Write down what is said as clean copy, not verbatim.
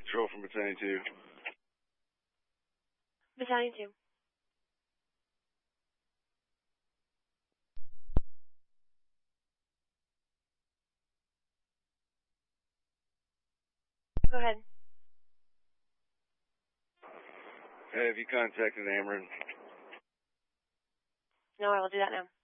Control from Battalion 2. Battalion 2. Go ahead. Have you contacted Ameren? No, I will do that now.